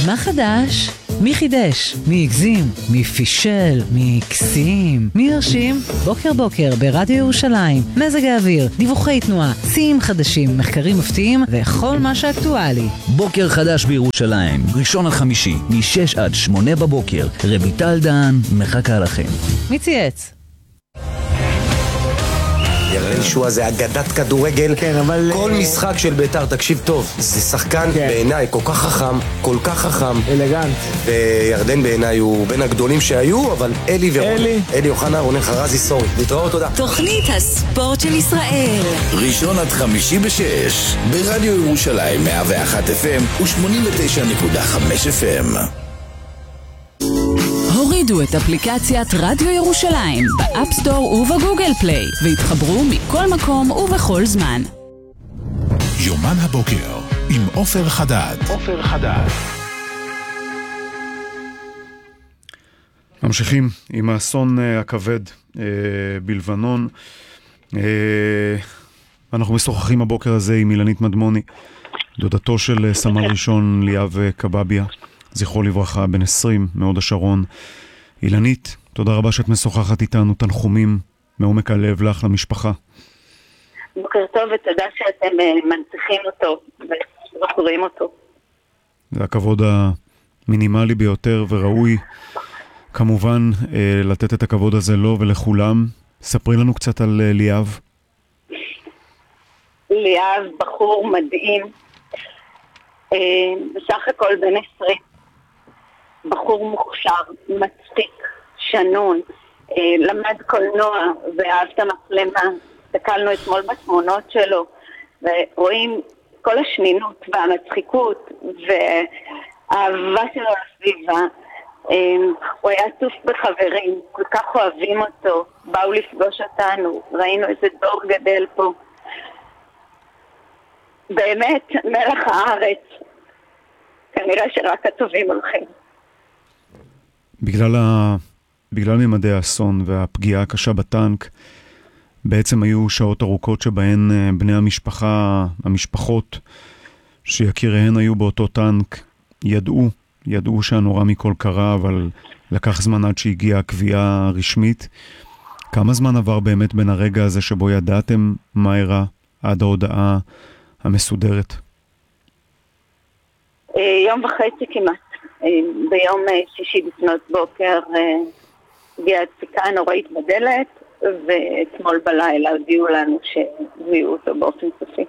מה חדש? מי חידש? מי הגזים? מי פישל? מי קסים? מי הרשים? בוקר בוקר ברדיו ירושלים. מזג האוויר, דיווחי תנועה, שיאים חדשים, מחקרים מפתיעים וכל מה שאקטואלי. בוקר חדש בירושלים, ראשון עד חמישי, מ-6 עד 8 בבוקר. רויטל דהן מחכה לכם. מי צייץ? ירדן שועה זה אגדת כדורגל, כן, אבל כל משחק של בית"ר, תקשיב טוב, זה שחקן בעיניי כל כך חכם, כל כך חכם, אלגנט. וירדן בעיניי הוא בין הגדולים שהיו, אבל אלי אלי אוחנה, רונן חרזי, סורי, להתראות, תודה. תוכנית הספורט של ישראל, ראשון עד חמישי ב-6 ברדיו ירושלים 101 FM ו-89.5 FM. הורידו את אפליקציית רדיו ירושלים באפסטור ובגוגל פליי והתחברו מכל מקום ובכל זמן. יומן הבוקר עם עופר חדד. ממשיכים עם האסון הכבד בלבנון. אנחנו משוחחים הבוקר הזה עם אילנית מדמוני, דודתו של סמל ראשון ליאב קבביה, זכרו לברכה, בן 20 מהוד השרון. אילנית, תודה רבה שאת משוחחת איתנו, תנחומים מעומק הלב לך, למשפחה. בוקר טוב ותודה שאתם מנציחים אותו וזוכרים אותו. זה הכבוד המינימלי ביותר וראוי כמובן לתת את הכבוד הזה לו ולכולם. ספרי לנו קצת על ליאב. ליאב בחור מדהים, בסך הכל בן 20, בחור מוכשר, מצחיק, שנון, למד קולנוע ואהב את המצלמה. הסתכלנו אתמול בתמונות שלו ורואים כל השנינות והמצחיקות והאהבה שלו לסביבה. הוא היה עטוף בחברים, כל כך אוהבים אותו, באו לפגוש אותנו, ראינו איזה דור גדל פה, באמת מלח הארץ. כנראה שרק הטובים הולכים. בגלל ממדי האסון והפגיעה הקשה בטנק, בעצם היו שעות ארוכות שבהן בני המשפחות שיקיריהן היו באותו טנק, ידעו שהנורא מכל קרה, אבל לקח זמן עד שהגיעה הקביעה הרשמית. כמה זמן עבר באמת בין הרגע הזה שבו ידעתם מה אירע עד ההודעה המסודרת? יום וחצי כמעט. ביום שישי לפנות בוקר הגיעה הדפיקה הנוראית בדלת, ואתמול בלילה הודיעו לנו שהביאו אותו באופן סופי.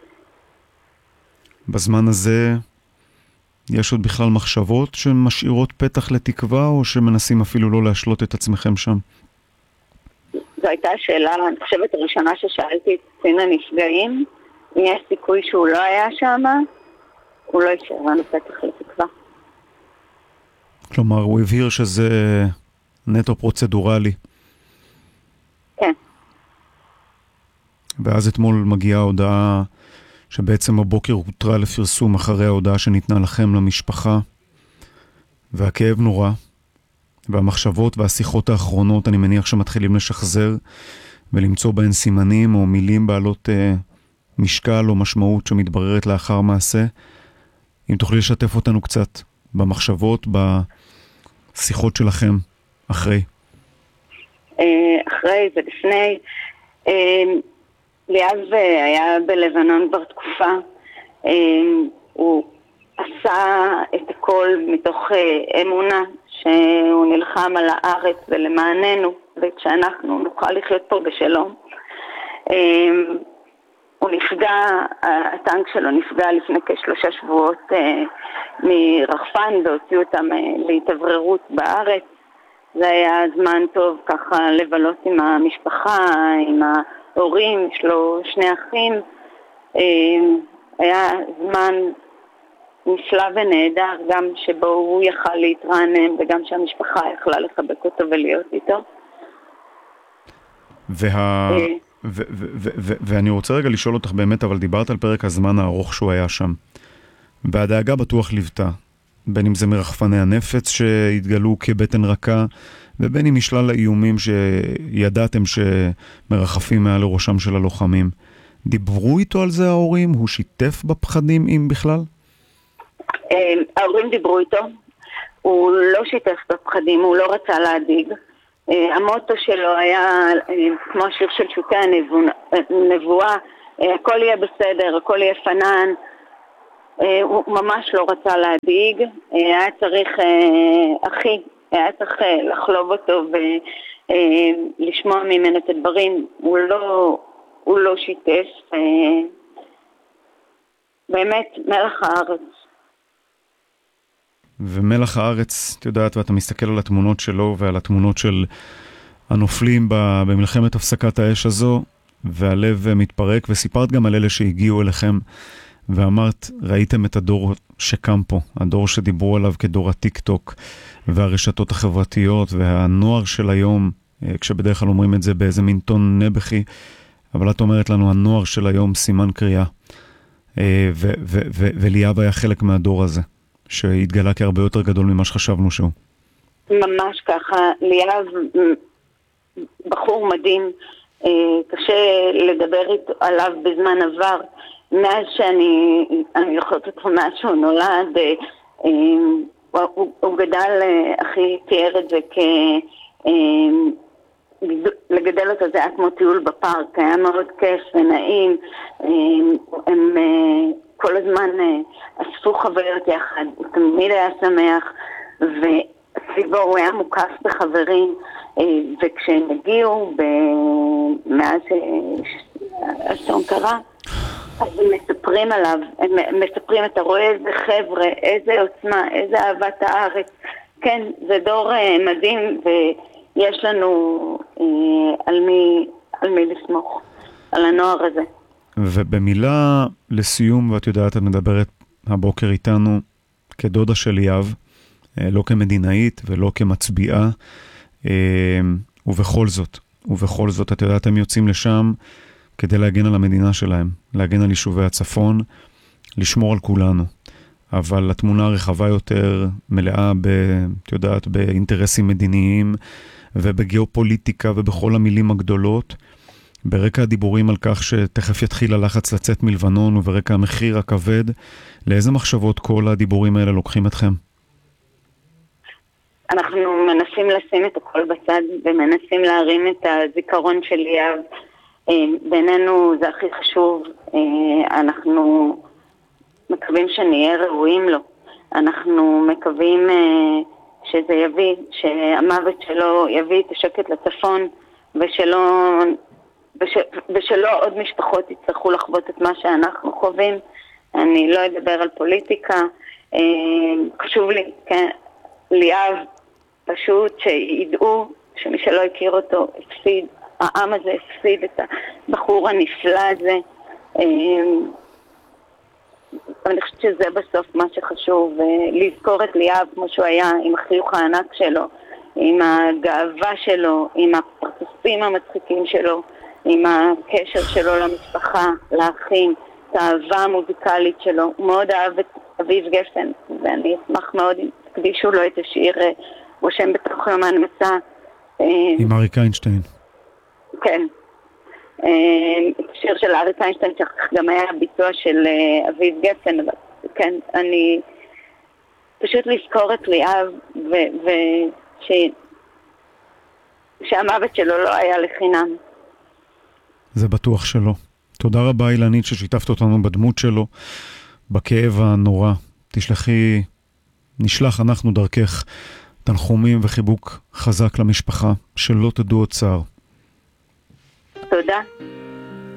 בזמן הזה יש עוד בכלל מחשבות שמשאירות פתח לתקווה, או שמנסים אפילו לא להשלות את עצמכם שם? זו הייתה השאלה, אני חושבת, הראשונה ששאלתי את קצין הנפגעים, אם יש סיכוי שהוא לא היה שם, הוא לא יישאר לנו פתח לתקווה. כלומר, הוא הבהיר שזה נטו פרוצדורלי. כן. ואז אתמול מגיעה ההודעה שבעצם הבוקר הותרה לפרסום אחרי ההודעה שניתנה לכם למשפחה, והכאב נורא, והמחשבות והשיחות האחרונות אני מניח שמתחילים לשחזר ולמצוא בהן סימנים או מילים בעלות משקל או משמעות שמתבררת לאחר מעשה. אם תוכלי לשתף אותנו קצת במחשבות, בשיחות שלכם אחרי. אחרי ולפני, ליאב היה בלבנון כבר תקופה. הוא עשה את הכל מתוך אמונה שהוא נלחם על הארץ ולמעננו, ושאנחנו נוכל לחיות פה בשלום. הוא נפגע, הטנק שלו נפגע לפני כ3 שבועות מרחפן, והוציאו אותם להתאווררות בארץ. זה היה זמן טוב ככה לבלות עם המשפחה, עם ההורים, יש לו 2 אחים. היה זמן נפלא ונהדר, גם שבו הוא יכל להתרענן וגם שהמשפחה יכלה לחבק אותו ולהיות איתו. ואני רוצה רגע לשאול אותך באמת, אבל דיברת על פרק הזמן הארוך שהוא היה שם, והדאגה בטוח ליוותה, בין אם זה מרחפני הנפץ שהתגלו כבטן רכה, ובין אם משלל האיומים שידעתם שמרחפים מעל לראשם של הלוחמים. דיברו איתו על זה ההורים? הוא שיתף בפחדים אם בכלל? ההורים דיברו איתו, הוא לא שיתף בפחדים, הוא לא רצה להדיג. המוטו שלו היה, כמו השיר של שוטי הנבואה, הכל יהיה בסדר, הכל יהיה פנן. הוא ממש לא רצה להדיג, היה צריך, היה צריך לחלוב אותו ולשמוע ממנו את הדברים. הוא לא שיתף, באמת מלח הארץ. ומלח הארץ, את יודעת, ואתה מסתכל על התמונות שלו ועל התמונות של הנופלים במלחמת הפסקת האש הזו, והלב מתפרק, וסיפרת גם על אלה שהגיעו אליכם, ואמרת, ראיתם את הדור שקם פה, הדור שדיברו עליו כדור הטיק טוק, והרשתות החברתיות, והנוער של היום, כשבדרך כלל אומרים את זה באיזה מין טון נבחי, אבל את אומרת לנו, הנוער של היום סימן קריאה, וליאב היה חלק מהדור הזה, שהתגלה כהרבה יותר גדול ממה שחשבנו שהוא. ממש ככה, ליאב בחור מדהים, קשה לדבר עליו בזמן עבר, מאז שאני זוכרת אותו, מאז שהוא נולד, הוא גדל, אחי תיאר את זה לגדל אותו זה היה כמו טיול בפארק, היה מאוד כיף ונעים, הם כל הזמן אספו חוויות יחד, הוא תמיד היה שמח, וסביבו הוא היה מוקף בחברים, וכשהם הגיעו, מאז שהאסון קרה, אז הם מספרים עליו, הם מספרים, אתה רואה איזה חבר'ה, איזה עוצמה, איזה אהבת הארץ, כן, זה דור מדהים, ויש לנו על מי לסמוך, על הנוער הזה. ובמילה לסיום, ואת יודעת, את מדברת הבוקר איתנו כדודה של ליאב, לא כמדינאית ולא כמצביעה, ובכל זאת, את יודעת, הם יוצאים לשם כדי להגן על המדינה שלהם, להגן על יישובי הצפון, לשמור על כולנו. אבל התמונה הרחבה יותר מלאה את יודעת, באינטרסים מדיניים ובגיאופוליטיקה ובכל המילים הגדולות, ברקע הדיבורים על כך שתכף יתחיל הלחץ לצאת מלבנון וברקע המחיר הכבד, לאיזה מחשבות כל הדיבורים האלה לוקחים אתכם? אנחנו מנסים לשים את הכל בצד ומנסים להרים את הזיכרון של ליאב. בינינו זה הכי חשוב, אנחנו מקווים שנהיה ראויים לו, אנחנו מקווים שזה יביא, שהמוות שלו יביא את השקט לצפון, ושלא עוד משפחות יצטרכו לחוות את מה שאנחנו חווים. אני לא אדבר על פוליטיקה, חשוב לי, כן, ליאב, פשוט שידעו שמי שלא הכיר אותו הפסיד, העם הזה הפסיד את הבחור הנפלא הזה. אני חושבת שזה בסוף מה שחשוב, לזכור את ליאב כמו שהוא היה, עם החיוך הענק שלו, עם הגאווה שלו, עם הפרצופים המצחיקים שלו, עם הקשר שלו למשפחה, לאחים, את האהבה המוזיקלית שלו. הוא מאוד אהב את אביב גפן, ואני אשמח מאוד אם תקדישו לו את השיר רושם בתוך יום ההנמצא. עם אריק איינשטיין. כן. שיר של אריק איינשטיין, שגם היה ביצוע של אביב גפן, אבל כן, אני פשוט לזכור את ליאב, שהמוות שלו לא היה לחינם. זה בטוח שלא. תודה רבה אילנית ששיתפת אותנו בדמות שלו, בכאב הנורא. נשלח אנחנו דרכך תנחומים וחיבוק חזק למשפחה, שלא תדעו עוד צער. תודה.